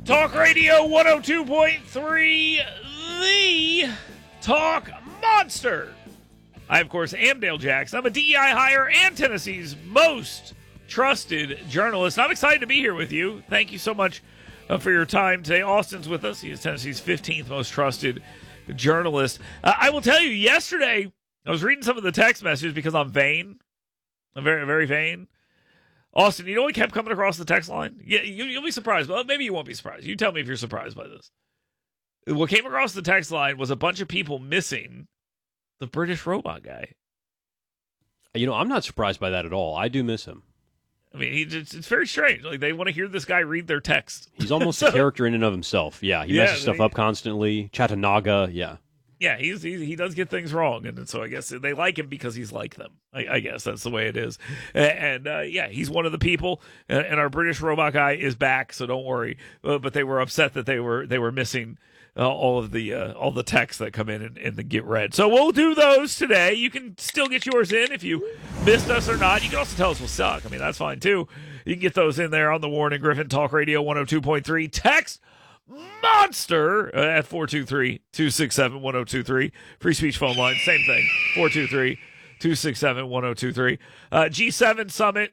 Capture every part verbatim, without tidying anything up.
Talk Radio one oh two point three, the Talk Monster. I, of course, am Dale Jackson. I'm a D E I hire and Tennessee's most trusted journalist. I'm excited to be here with you. Thank you so much uh, for your time today. Austin's with us. He is Tennessee's fifteenth most trusted journalist. Uh, I will tell you, yesterday, I was reading some of the text messages because I'm vain. I'm very, very vain. Austin, you know what kept coming across the text line? Yeah, you, you'll be surprised. Well, maybe you won't be surprised. You tell me if you're surprised by this. What came across the text line was a bunch of people missing the British robot guy. You know, I'm not surprised by that at all. I do miss him. I mean, he just, it's very strange. Like, they want to hear this guy read their text. He's almost so, a character in and of himself. Yeah, he yeah, messes stuff he, up constantly. Chattanooga, yeah. Yeah, he's, he's he does get things wrong, and so I guess they like him because he's like them. I, I guess that's the way it is. And, and uh, yeah, he's one of the people. And, and our British robot guy is back, so don't worry. Uh, but they were upset that they were they were missing uh, all of the uh, all the texts that come in and, and the get read. So we'll do those today. You can still get yours in if you missed us or not. You can also tell us we'll suck. I mean, that's fine too. You can get those in there on the Warren and Griffin Talk Radio one oh two point three text Monster uh, at four two three, two six seven, one oh two three. Free speech phone line, same thing, four two three, two six seven, one oh two three. Uh, G seven Summit.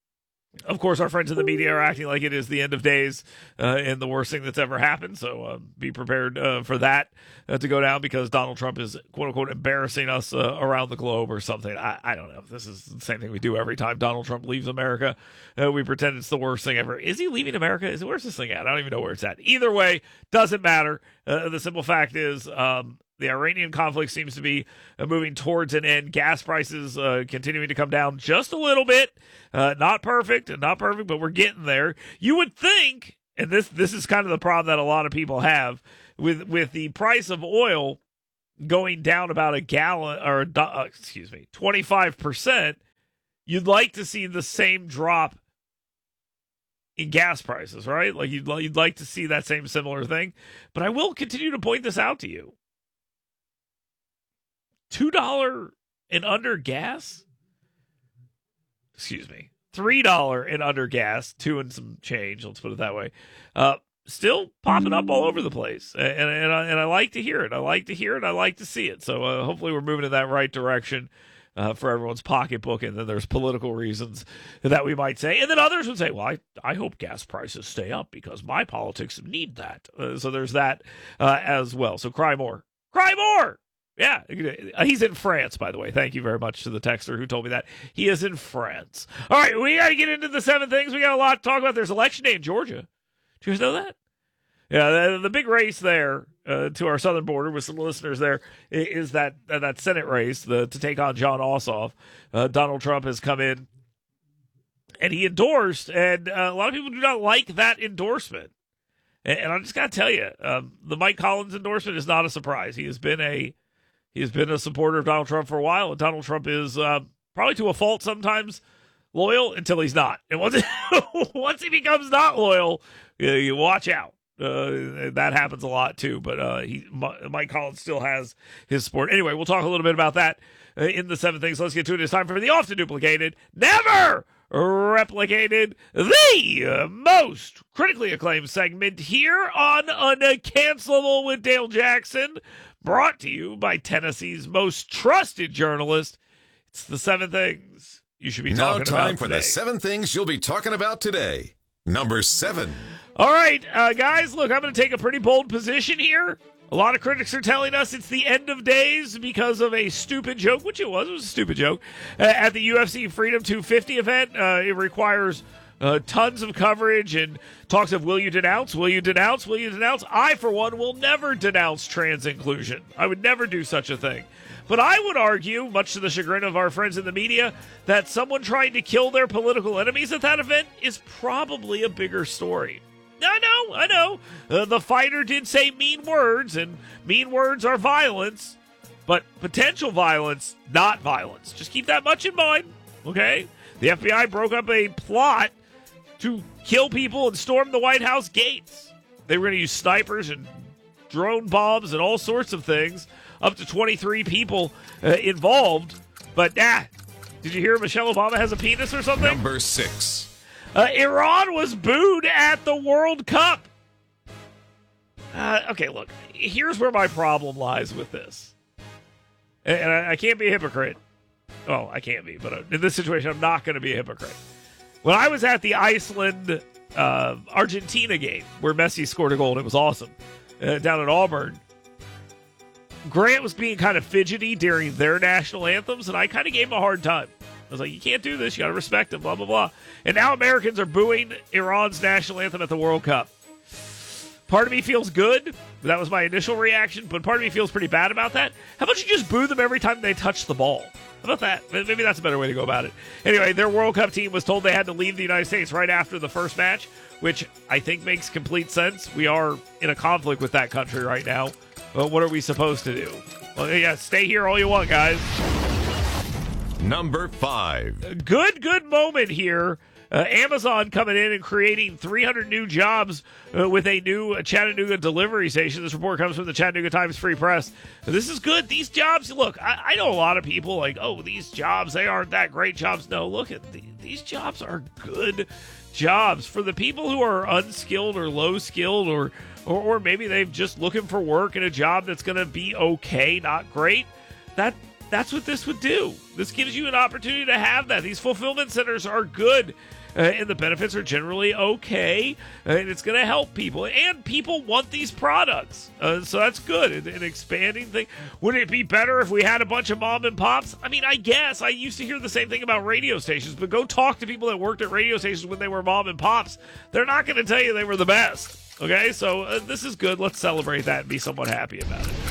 Of course, our friends in the media are acting like it is the end of days uh, and the worst thing that's ever happened. So uh, be prepared uh, for that uh, to go down because Donald Trump is, quote unquote, embarrassing us uh, around the globe or something. I, I don't know. This is the same thing we do every time Donald Trump leaves America. Uh, we pretend it's the worst thing ever. Is he leaving America? Is Where's this thing at? I don't even know where it's at. Either way, doesn't matter. Uh, the simple fact is, um, the Iranian conflict seems to be uh, moving towards an end. Gas prices uh, continuing to come down just a little bit. Uh, not perfect, not perfect, but we're getting there. You would think, and this this is kind of the problem that a lot of people have, with with the price of oil going down about a gallon, or uh, excuse me, twenty-five percent, you'd like to see the same drop in gas prices, right? Like you'd, you'd like to see that same similar thing. But I will continue to point this out to you. two dollars and under gas? Excuse me. three dollars and under gas, two and some change, let's put it that way. Uh, still popping up all over the place. And, and, and, I, and I like to hear it. I like to hear it. I like to see it. So uh, hopefully we're moving in that right direction uh, for everyone's pocketbook. And then there's political reasons that we might say. And then others would say, well, I, I hope gas prices stay up because my politics need that. Uh, so there's that uh, as well. So cry more. Cry more! Yeah, he's in France, by the way. Thank you very much to the texter who told me that. He is in France. All right, we got to get into the seven things. We got a lot to talk about. There's election day in Georgia. Do you guys know that? Yeah, the, the big race there uh, to our southern border with some listeners there is that uh, that Senate race the, to take on Jon Ossoff. Uh, Donald Trump has come in, and he endorsed, and uh, a lot of people do not like that endorsement. And, and I just got to tell you, um, the Mike Collins endorsement is not a surprise. He has been a He has been a supporter of Donald Trump for a while, and Donald Trump is uh, probably to a fault sometimes loyal until he's not. And once once he becomes not loyal, you, you watch out. Uh, that happens a lot too. But uh, he, Mike Collins still has his support. Anyway, we'll talk a little bit about that uh, in the seven things. Let's get to it. It's time for the often duplicated, never replicated, the uh, most critically acclaimed segment here on Uncancelable with Dale Jackson. Brought to you by Tennessee's most trusted journalist. It's the seven things you should be now talking about time for today. the seven things you'll be talking about today. Number seven. All right, uh, guys, look, I'm going to take a pretty bold position here. A lot of critics are telling us it's the end of days because of a stupid joke, which it was. It was a stupid joke. Uh, at the U F C Freedom two fifty event, uh, it requires Uh, tons of coverage and talks of will you denounce, will you denounce, will you denounce. I, for one, will never denounce trans inclusion. I would never do such a thing. But I would argue, much to the chagrin of our friends in the media, that someone trying to kill their political enemies at that event is probably a bigger story. I know, I know. Uh, the fighter did say mean words, and mean words are violence, but potential violence, not violence. Just keep that much in mind, okay? The F B I broke up a plot to kill people and storm the White House gates. They were going to use snipers and drone bombs and all sorts of things. Up to twenty-three people uh, involved. But, ah, did you hear Michelle Obama has a penis or something? Number six. Uh, Iran was booed at the World Cup. Uh, okay, look, here's where my problem lies with this. And, and I, I can't be a hypocrite. Well, I can't be, but in this situation, I'm not going to be a hypocrite. When I was at the Iceland uh, Argentina game where Messi scored a goal and it was awesome uh, down at Auburn, Grant was being kind of fidgety during their national anthems, and I kind of gave him a hard time. I was like, you can't do this. You got to respect him, blah, blah, blah. And now Americans are booing Iran's national anthem at the World Cup. Part of me feels good. That was my initial reaction, but part of me feels pretty bad about that. How about you just boo them every time they touch the ball? How about that? Maybe that's a better way to go about it. Anyway, their World Cup team was told they had to leave the United States right after the first match, which I think makes complete sense. We are in a conflict with that country right now. Well, what are we supposed to do? Well, yeah, stay here all you want, guys. Number five. A good, good moment here. Uh, Amazon coming in and creating three hundred new jobs uh, with a new uh, Chattanooga delivery station. This report comes from the Chattanooga Times Free Press. This is good. These jobs, look, I, I know a lot of people like, oh, these jobs, they aren't that great jobs. No, look, at the, these jobs are good jobs. For the people who are unskilled or low-skilled or Or, or maybe they've just looking for work in a job that's going to be okay, not great. That that's what this would do. This gives you an opportunity to have that. These fulfillment centers are good, uh, and the benefits are generally okay, uh, and it's going to help people. And people want these products, uh, so that's good. An, an expanding thing. Would it be better if we had a bunch of mom and pops? I mean, I guess. I used to hear the same thing about radio stations, but go talk to people that worked at radio stations when they were mom and pops. They're not going to tell you they were the best. Okay, so uh, this is good. Let's celebrate that and be somewhat happy about it.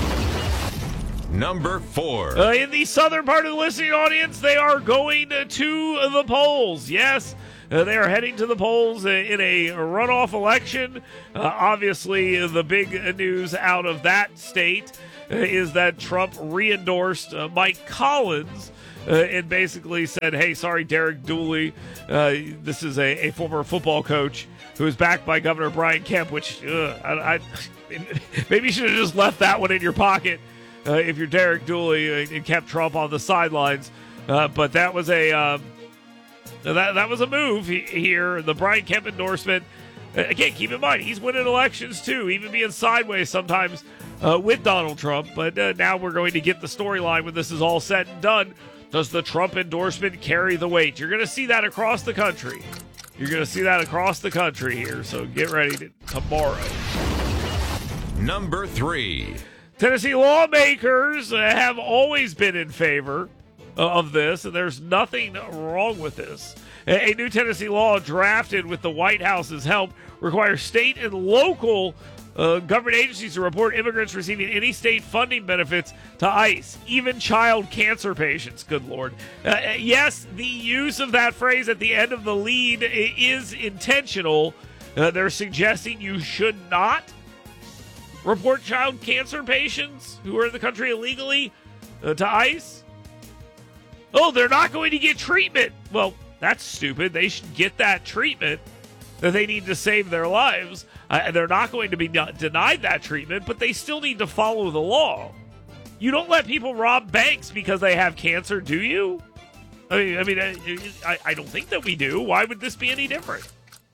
Number four. Uh, in the southern part of the listening audience, they are going uh, to the polls. Yes, uh, they are heading to the polls uh, in a runoff election. Uh, obviously, the big news out of that state uh, is that Trump re-endorsed uh, Mike Collins uh, and basically said, hey, sorry, Derek Dooley. Uh, this is a, a former football coach who is backed by Governor Brian Kemp, which uh, I, I maybe you should have just left that one in your pocket uh, if you're Derek Dooley and kept Trump on the sidelines. Uh, but that was a um, that that was a move here. The Brian Kemp endorsement. Again, keep in mind he's winning elections too, even being sideways sometimes uh, with Donald Trump. But uh, now we're going to get the storyline when this is all said and done. Does the Trump endorsement carry the weight? You're going to see that across the country. You're going to see that across the country here, so get ready to, tomorrow. Number three. Tennessee lawmakers have always been in favor of this, and there's nothing wrong with this. A new Tennessee law drafted with the White House's help requires state and local uh, government agencies to report immigrants receiving any state funding benefits to ICE, even child cancer patients. Good Lord. Uh, yes, the use of that phrase at the end of the lead is intentional. Uh, they're suggesting you should not report child cancer patients who are in the country illegally uh, to ICE. Oh, they're not going to get treatment. Well, that's stupid. They should get that treatment that they need to save their lives. Uh, they're not going to be denied that treatment, but they still need to follow the law. You don't let people rob banks because they have cancer, do you? I mean, I mean, I, I don't think that we do. Why would this be any different?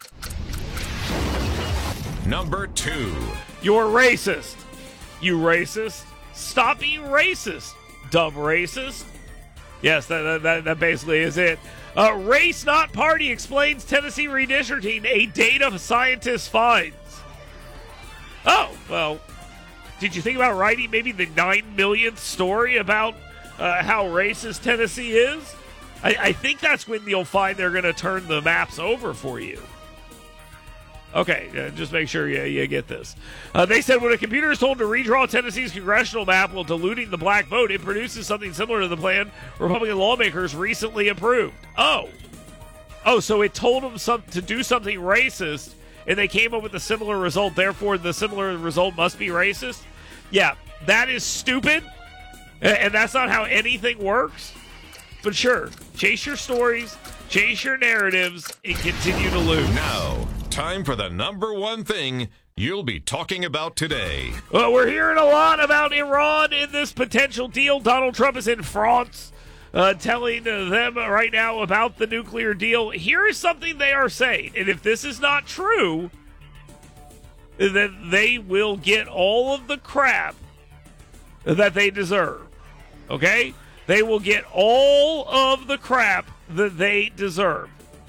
Number two. You're racist. You racist. Stop being racist, dumb racist. Yes, that, that, that basically is it. Uh, Race Not Party explains Tennessee redistricting, a data scientist finds. Oh, well, did you think about writing maybe the nine millionth story about uh, how racist Tennessee is? I, I think that's when you'll find they're going to turn the maps over for you. Okay, uh, just make sure you, you get this. Uh, they said when a computer is told to redraw Tennessee's congressional map while diluting the black vote, it produces something similar to the plan Republican lawmakers recently approved. Oh. Oh, so it told them some, to do something racist, and they came up with a similar result. Therefore, the similar result must be racist? Yeah, that is stupid, and that's not how anything works. But sure, chase your stories, chase your narratives, and continue to lose. Now, time for the number one thing you'll be talking about today. Well, we're hearing a lot about Iran in this potential deal. Donald Trump is in France, uh, telling uh, them right now about the nuclear deal. Here is something they are saying, and if this is not true, then they will get all of the crap that they deserve. Okay? They will get all of the crap that they deserve.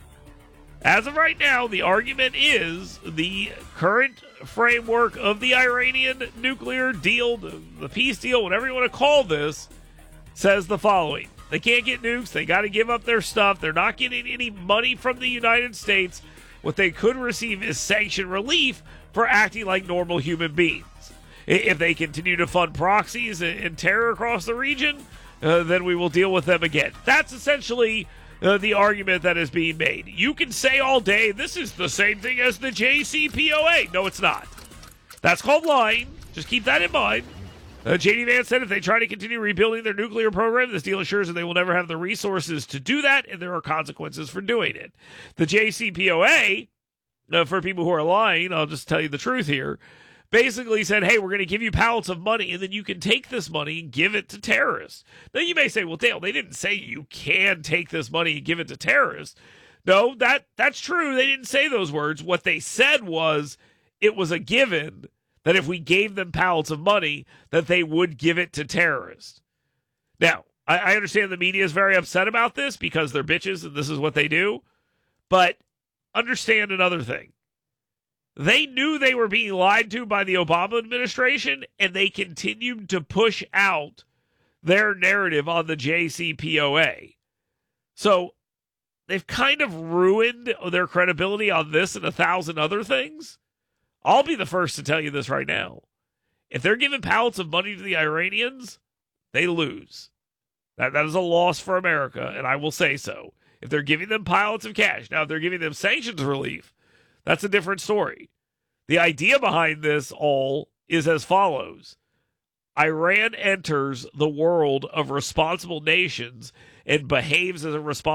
As of right now, the argument is the current framework of the Iranian nuclear deal, the peace deal, whatever you want to call this, says the following. They can't get nukes. They got to give up their stuff. They're not getting any money from the United States. What they could receive is sanction relief for acting like normal human beings. If they continue to fund proxies and terror across the region, uh, then we will deal with them again. That's essentially uh, the argument that is being made. You can say all day, this is the same thing as the J C P O A. No, it's not. That's called lying. Just keep that in mind. Uh, J D Vance said if they try to continue rebuilding their nuclear program, this deal assures that they will never have the resources to do that, and there are consequences for doing it. The J C P O A, uh, for people who are lying, I'll just tell you the truth here, basically said, hey, we're going to give you pallets of money, and then you can take this money and give it to terrorists. Now, you may say, well, Dale, they didn't say you can take this money and give it to terrorists. No, that that's true. They didn't say those words. What they said was it was a given that if we gave them pallets of money, that they would give it to terrorists. Now, I, I understand the media is very upset about this because they're bitches and this is what they do, but understand another thing. They knew they were being lied to by the Obama administration, and they continued to push out their narrative on the J C P O A. So they've kind of ruined their credibility on this and a thousand other things. I'll be the first to tell you this right now. If they're giving pallets of money to the Iranians, they lose. That, that is a loss for America, and I will say so. If they're giving them pallets of cash, now if they're giving them sanctions relief, that's a different story. The idea behind this all is as follows. Iran enters the world of responsible nations and behaves as a responsible